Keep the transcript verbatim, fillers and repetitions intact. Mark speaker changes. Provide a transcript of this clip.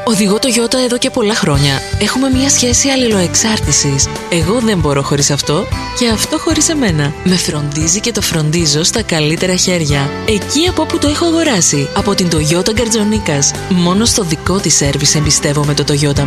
Speaker 1: Οδηγώ Toyota εδώ και πολλά χρόνια. Έχουμε μια σχέση αλληλοεξάρτησης. Εγώ δεν μπορώ χωρίς αυτό και αυτό χωρίς εμένα. Με φροντίζει και το φροντίζω στα καλύτερα χέρια. Εκεί από όπου το έχω αγοράσει. Από την Toyota Γκαρτζονίκας. Μόνο στο δικό της σέρβις εμπιστεύομαι το Toyota